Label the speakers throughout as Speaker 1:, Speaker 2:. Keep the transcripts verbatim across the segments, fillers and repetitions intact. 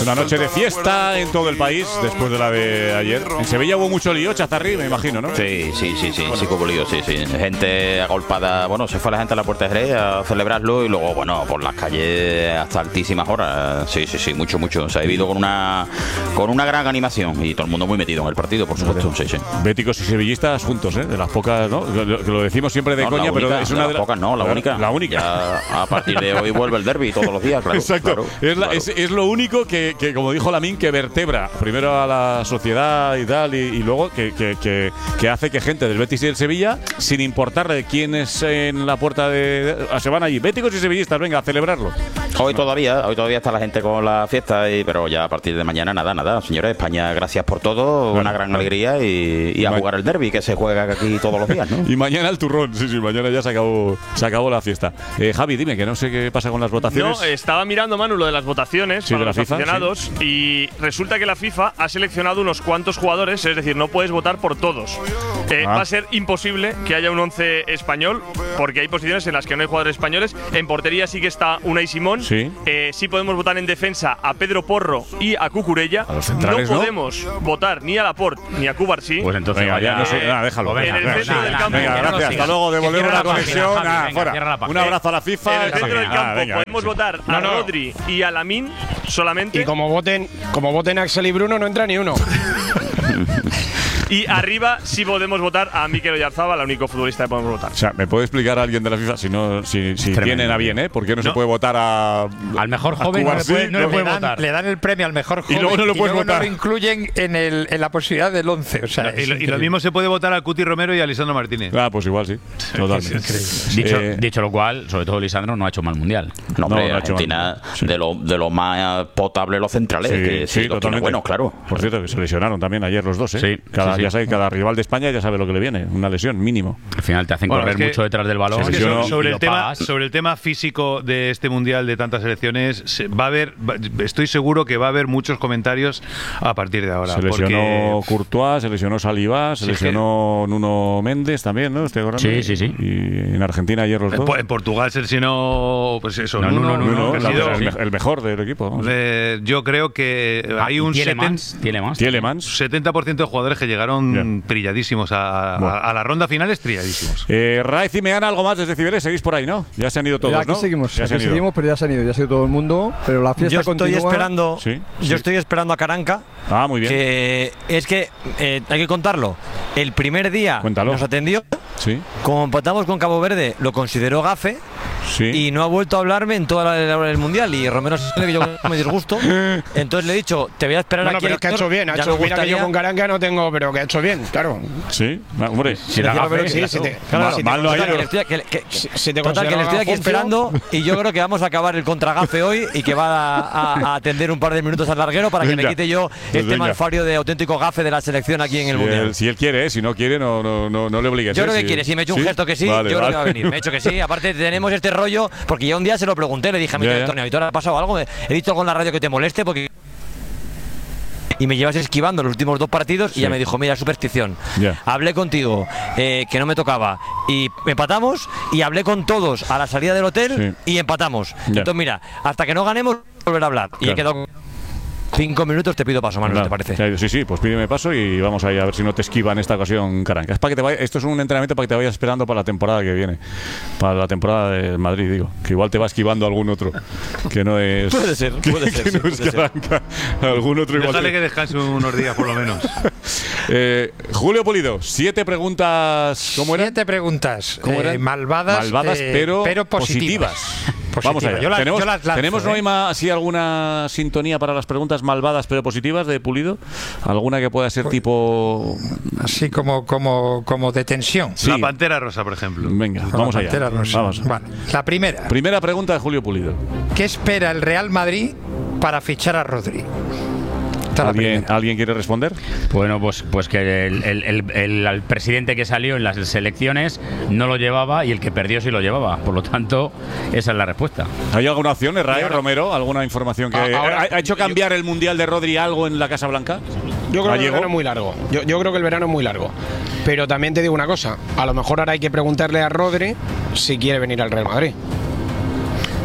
Speaker 1: Una noche de fiesta en todo el país después de la de ayer. En Sevilla hubo mucho lío, Chazarri, me imagino, ¿no?
Speaker 2: Sí, sí, sí, sí, bueno. sí que hubo lío, sí, sí. Gente agolpada, bueno, se fue la gente a la Puerta de Jerez a celebrarlo y luego, bueno, por las calles hasta altísimas horas. Sí, sí, sí, mucho, mucho. Se ha vivido con una con una gran animación y todo el mundo muy metido en el partido, por supuesto. Sí, sí.
Speaker 1: Béticos y sevillistas juntos, ¿eh? De las pocas, ¿no? Lo, lo decimos siempre de
Speaker 2: no,
Speaker 1: coña,
Speaker 2: única,
Speaker 1: pero es una
Speaker 2: de
Speaker 1: de
Speaker 2: las pocas, no, la, la única.
Speaker 1: La única.
Speaker 2: Ya a partir de hoy vuelve el derbi todos los días, claro.
Speaker 1: Exacto.
Speaker 2: Claro,
Speaker 1: es, la,
Speaker 2: claro.
Speaker 1: Es, es lo único que, que, como dijo Lamín, que vertebra primero a la sociedad y tal, y, y luego que, que, que, que hace que gente del Betis y del Sevilla, sin importarle quién es en la puerta de, de se van allí, béticos y sevillistas, venga, a celebrarlo.
Speaker 2: Hoy todavía, hoy todavía está la gente con la fiesta, y, pero ya a partir de mañana nada, nada. Señores, España, gracias por todo, bueno, una gran bueno. alegría y, y a Ma jugar el derbi que se juega aquí todos los días, ¿no?
Speaker 1: Y mañana el turrón, sí, sí, mañana ya se acabó, se acabó la fiesta. Eh, Javi, dime, que no sé qué pasa con las votaciones.
Speaker 3: No, estaba mirando, Manu, lo de las votaciones
Speaker 1: sí,
Speaker 3: para
Speaker 1: de la
Speaker 3: los
Speaker 1: FIFA,
Speaker 3: aficionados
Speaker 1: sí.
Speaker 3: Y resulta que la FIFA ha seleccionado unos cuantos jugadores, es decir, no puedes votar por todos. Eh, ah. Va a ser imposible que haya un once español porque hay posiciones en las que no hay jugadores españoles. En portería sí que está Unai Simón.
Speaker 1: Sí.
Speaker 3: Eh, sí podemos votar en defensa a Pedro Porro y a Cucurella.
Speaker 1: A los centrales,
Speaker 3: no podemos ¿no? votar ni a Laporte ni a Cubarsí.
Speaker 1: Pues entonces venga, ya, no sé, nada, déjalo.
Speaker 3: En el centro del campo.
Speaker 1: Venga, gracias, hasta luego, devolvemos la conexión. Ah, fuera. Un abrazo a la FIFA.
Speaker 3: En el centro del campo ah, venga, podemos sí. votar a
Speaker 4: no, no.
Speaker 3: Rodri y a Lamín solamente.
Speaker 4: Y como voten, como voten Axel y Bruno, no entra ni uno.
Speaker 3: Y arriba sí podemos votar a Mikel Oyarzabal, el único futbolista que podemos votar.
Speaker 1: O sea, ¿me puede explicar a alguien de la FIFA si no si, si tienen a bien, eh? ¿Por qué no, no se puede votar a
Speaker 5: al mejor joven?
Speaker 1: No
Speaker 5: le puede, no le puede
Speaker 6: dan,
Speaker 5: votar.
Speaker 6: Le dan el premio al mejor joven
Speaker 1: y luego no lo,
Speaker 6: y
Speaker 1: puedes
Speaker 6: luego
Speaker 1: votar.
Speaker 6: No lo incluyen en, el, en la posibilidad del once. O sea,
Speaker 7: no, y, lo, y lo mismo se puede votar a Cuti Romero y a Lisandro Martínez.
Speaker 1: Ah, pues igual sí. Totalmente.
Speaker 5: Dicho,
Speaker 1: eh,
Speaker 5: dicho lo cual, sobre todo Lisandro no ha hecho mal mundial.
Speaker 2: No, hombre,
Speaker 1: no,
Speaker 2: Argentina sí. de lo de lo más potable los centrales.
Speaker 1: Sí,
Speaker 2: que,
Speaker 1: sí,
Speaker 2: sí
Speaker 1: totalmente.
Speaker 2: Bueno, claro.
Speaker 1: Por cierto, que se lesionaron también ayer los dos, ¿eh?
Speaker 5: Sí,
Speaker 1: cada,
Speaker 5: sí, sí.
Speaker 1: Ya sabe, cada rival de España ya sabe lo que le viene, una lesión mínimo.
Speaker 5: Al final te hacen
Speaker 7: bueno,
Speaker 5: correr
Speaker 7: es que,
Speaker 5: mucho detrás del balón.
Speaker 7: Es que sobre, sobre, el tema,
Speaker 5: pagas.
Speaker 7: sobre el tema físico de este mundial de tantas selecciones, se, va a haber, va, estoy seguro que va a haber muchos comentarios a partir de ahora.
Speaker 1: Se lesionó
Speaker 7: porque,
Speaker 1: Courtois, se lesionó Saliba, se sí, lesionó que, Nuno Méndez también, ¿no? Estoy
Speaker 5: sí, sí, sí.
Speaker 1: Y en Argentina ayer los dos.
Speaker 7: En Portugal se lesionó, pues eso,
Speaker 5: no,
Speaker 7: Nuno,
Speaker 5: Nuno,
Speaker 7: Nuno,
Speaker 1: Nuno,
Speaker 7: Nuno
Speaker 1: la, el, el mejor del equipo.
Speaker 7: Eh, yo creo que
Speaker 5: ah,
Speaker 7: hay un setenta por ciento de jugadores que llegaron yeah. trilladísimos a, bueno. a, a la ronda final, es trilladísimos.
Speaker 1: Eh, Raez y Meana, algo más desde Cibeles, seguís por ahí, ¿no? Ya se han ido todos,
Speaker 8: ya, aquí
Speaker 1: ¿no?
Speaker 8: seguimos,
Speaker 1: ya
Speaker 8: aquí seguimos, pero ya se han ido, ya se ha ido todo el mundo, pero la fiesta
Speaker 9: yo estoy
Speaker 8: continúa.
Speaker 9: Esperando,
Speaker 1: ¿Sí?
Speaker 9: Yo
Speaker 1: sí.
Speaker 9: estoy esperando a Caranca.
Speaker 1: Ah, muy bien.
Speaker 9: Que es que eh, hay que contarlo. El primer día
Speaker 1: Cuéntalo.
Speaker 9: nos atendió.
Speaker 1: Sí.
Speaker 9: Como empatamos con Cabo Verde, lo consideró gafe.
Speaker 1: Sí.
Speaker 9: Y no ha vuelto a hablarme en toda la hora del mundial. Y Romero sabe que yo me disgusto. Entonces le he dicho, te voy a esperar
Speaker 4: bueno,
Speaker 9: aquí.
Speaker 4: Pero es que ha hecho bien. Ha hecho, mira que yo con Caranca no tengo, pero que ha hecho bien, claro.
Speaker 1: Sí, hombre.
Speaker 9: Si era gafe,
Speaker 4: sí, si te,
Speaker 1: claro, mal,
Speaker 4: si
Speaker 1: mal
Speaker 4: te
Speaker 1: no hay.
Speaker 9: Que le estoy, que, que,
Speaker 4: si, si te
Speaker 9: total, que le estoy aquí esperando. Y yo creo que vamos a acabar el contragafe hoy y que va a, a, a atender un par de minutos al larguero para que
Speaker 1: venga,
Speaker 9: me quite yo
Speaker 1: pues
Speaker 9: este
Speaker 1: venga.
Speaker 9: malfario de auténtico gafe de la selección aquí en el
Speaker 1: si
Speaker 9: mundial.
Speaker 1: Él, si él quiere, ¿eh? Si no quiere, no, no, no, no le obligues.
Speaker 9: Yo creo
Speaker 1: ¿eh?
Speaker 9: que
Speaker 1: si,
Speaker 9: quiere. Si me he hecho un
Speaker 1: ¿sí?
Speaker 9: gesto que sí,
Speaker 1: vale,
Speaker 9: yo
Speaker 1: vale.
Speaker 9: creo que va a venir. Me he hecho que sí. Aparte tenemos este rollo, porque yo un día se lo pregunté, le dije a mi
Speaker 1: yeah.
Speaker 9: director, Víctor, ¿ha pasado algo? He dicho algo en la radio que te moleste porque... Y me llevas esquivando los últimos dos partidos sí. y ya me dijo, mira, superstición.
Speaker 1: Yeah.
Speaker 9: Hablé contigo, eh, que no me tocaba, y empatamos, y hablé con todos a la salida del hotel sí. y empatamos. Yeah. Entonces, mira, hasta que no ganemos, volver a hablar. Claro. Y he quedado... Cinco minutos, te pido paso, Manu, claro, ¿te parece?
Speaker 1: Claro, sí, sí, pues pídeme paso y vamos ahí a ver si no te esquiva en esta ocasión, Caranca. Es para que te vaya, esto es un entrenamiento para que te vayas esperando para la temporada que viene. Para la temporada de Madrid, digo. Que igual te va esquivando algún otro. Que no es.
Speaker 9: Puede ser, puede
Speaker 1: que,
Speaker 9: ser.
Speaker 1: Que
Speaker 9: sí,
Speaker 1: no es
Speaker 9: puede
Speaker 1: Caranca. Ser. Algún otro igual.
Speaker 7: Déjale
Speaker 1: te...
Speaker 7: que descanse unos días por lo menos.
Speaker 1: eh, Julio Pulido, siete preguntas. ¿Cómo eran?
Speaker 6: Siete preguntas.
Speaker 1: ¿Cómo eran?
Speaker 6: Eh, malvadas,
Speaker 1: malvadas
Speaker 6: eh,
Speaker 1: pero,
Speaker 6: pero positivas.
Speaker 1: positivas.
Speaker 6: Positiva.
Speaker 1: Vamos allá.
Speaker 6: Yo la,
Speaker 1: ¿Tenemos,
Speaker 6: yo las lanzo,
Speaker 1: ¿tenemos
Speaker 6: ¿eh?
Speaker 1: Noima, así alguna sintonía para las preguntas malvadas pero positivas de Pulido? ¿Alguna que pueda ser pues, tipo.
Speaker 6: Así como, como, como de tensión?
Speaker 7: Sí. La Pantera Rosa, por ejemplo.
Speaker 1: Venga,
Speaker 6: Con
Speaker 1: vamos
Speaker 6: la
Speaker 1: allá.
Speaker 6: Pantera Rosa.
Speaker 1: Vamos.
Speaker 6: Vale. La primera.
Speaker 1: Primera pregunta de Julio Pulido.
Speaker 6: ¿Qué espera el Real Madrid para fichar a Rodri?
Speaker 1: ¿Alguien, ¿Alguien quiere responder?
Speaker 5: Bueno, pues, pues que el, el, el, el, el presidente que salió en las selecciones no lo llevaba y el que perdió sí lo llevaba. Por lo tanto, esa es la respuesta.
Speaker 1: ¿Hay alguna opción, Raúl Romero? ¿Alguna información que ahora, ha, ha hecho cambiar yo, el Mundial de Rodri algo en la Casa Blanca?
Speaker 4: Yo creo que el verano es muy largo. Yo, yo creo que el verano es muy largo. Pero también te digo una cosa. A lo mejor ahora hay que preguntarle a Rodri si quiere venir al Real Madrid.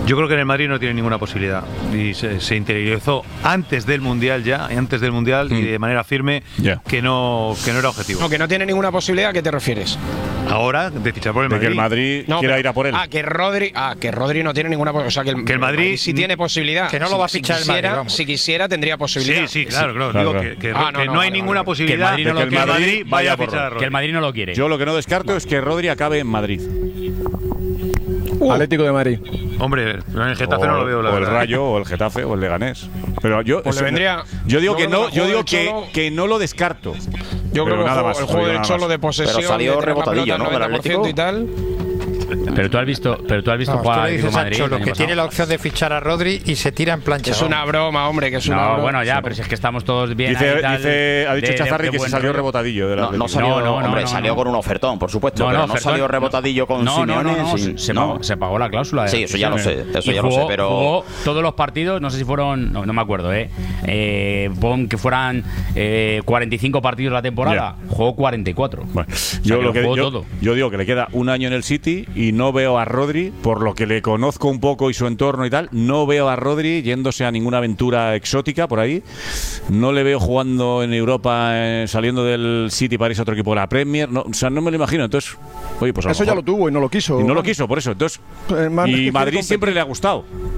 Speaker 7: Yo creo que en el Madrid no tiene ninguna posibilidad y se, se interiorizó antes del Mundial ya, antes del Mundial mm. y de manera firme yeah. que no que no era objetivo.
Speaker 4: No, que no tiene ninguna posibilidad. ¿A qué te refieres?
Speaker 7: Ahora de fichar por el Madrid.
Speaker 1: De que el Madrid no, quiera
Speaker 4: pero,
Speaker 1: ir a por él.
Speaker 4: Ah, que Rodri, ah, que Rodri no tiene ninguna posibilidad. O sea, que el, que el Madrid, Madrid sí tiene posibilidad.
Speaker 6: Que no lo va a fichar
Speaker 4: si,
Speaker 6: el Madrid.
Speaker 4: Quisiera, si quisiera tendría posibilidad.
Speaker 7: Sí, sí, claro, claro.
Speaker 1: claro,
Speaker 7: Digo
Speaker 1: claro.
Speaker 7: que, que,
Speaker 4: ah, no,
Speaker 7: que
Speaker 4: no,
Speaker 7: no hay
Speaker 4: vale,
Speaker 7: ninguna
Speaker 4: vale.
Speaker 7: posibilidad
Speaker 5: que el Madrid, no
Speaker 7: de que
Speaker 5: lo
Speaker 7: el Madrid vaya a
Speaker 1: por
Speaker 7: fichar a Rodri.
Speaker 5: Que el Madrid no lo quiere.
Speaker 1: Yo lo que no descarto es que Rodri acabe en Madrid.
Speaker 8: Uh. Atlético de Madrid.
Speaker 7: Hombre, en el Getafe
Speaker 1: o,
Speaker 7: no lo veo, la
Speaker 1: o
Speaker 7: verdad.
Speaker 1: el Rayo, o el Getafe, o el Leganés. Pero yo,
Speaker 4: pues
Speaker 1: eso,
Speaker 4: le vendría,
Speaker 1: yo digo
Speaker 4: yo
Speaker 1: que no, yo digo que,
Speaker 4: Cholo,
Speaker 1: que no lo descarto.
Speaker 4: Yo creo que
Speaker 1: nada
Speaker 4: el,
Speaker 1: más,
Speaker 4: el juego del Cholo de posesión,
Speaker 2: pero salió
Speaker 4: de
Speaker 2: rebotadillo, ¿no? Del Atlético
Speaker 4: y tal.
Speaker 5: Pero tú has visto, pero tú has visto
Speaker 6: no,
Speaker 5: jugar
Speaker 6: tú le dices
Speaker 5: a Madrid.
Speaker 6: Cholo, que tiene la opción de fichar a Rodri y se tira en plancha.
Speaker 4: Es una broma, hombre, que es una
Speaker 5: no,
Speaker 4: broma.
Speaker 5: bueno, ya, sí, pero si es que estamos todos bien.
Speaker 1: Dice,
Speaker 5: ahí, tal,
Speaker 1: dice, ha dicho
Speaker 5: de,
Speaker 1: Chazarri
Speaker 5: de, de
Speaker 1: que se salió
Speaker 5: rollo.
Speaker 1: rebotadillo. De la
Speaker 2: no, no salió,
Speaker 5: no, no,
Speaker 2: hombre,
Speaker 5: no, no,
Speaker 2: salió
Speaker 5: no.
Speaker 2: con un ofertón, por supuesto,
Speaker 5: No,
Speaker 2: pero
Speaker 5: no,
Speaker 2: no
Speaker 5: ofertón,
Speaker 2: salió rebotadillo con
Speaker 5: no,
Speaker 2: Simeone.
Speaker 5: No, no, no,
Speaker 2: sin,
Speaker 5: se,
Speaker 2: no.
Speaker 5: Pagó, se pagó la cláusula. De
Speaker 2: sí, eso ya lo sé, eso ya
Speaker 5: jugó,
Speaker 2: lo sé, pero
Speaker 5: jugó todos los partidos, no sé si fueron, no, no me acuerdo, eh, eh pon que fueran eh, cuarenta y cinco partidos la temporada, yeah. jugó cuarenta y cuatro.
Speaker 1: Bueno,
Speaker 5: o sea,
Speaker 1: yo,
Speaker 5: que
Speaker 1: lo que,
Speaker 5: jugó
Speaker 1: yo,
Speaker 5: todo.
Speaker 1: yo digo que le queda un año en el City y no veo a Rodri, por lo que le conozco un poco y su entorno y tal, no veo a Rodri yéndose a ninguna aventura exótica por ahí. No le veo jugando en Europa, eh, saliendo del City para irse a otro equipo de la Premier. No, o sea, no me lo imagino. Entonces, oye, pues a lo
Speaker 8: eso
Speaker 1: mejor,
Speaker 8: ya lo tuvo y no lo quiso.
Speaker 1: y no lo quiso, por eso. Entonces,
Speaker 8: Eh,
Speaker 1: y Madrid siempre le ha gustado.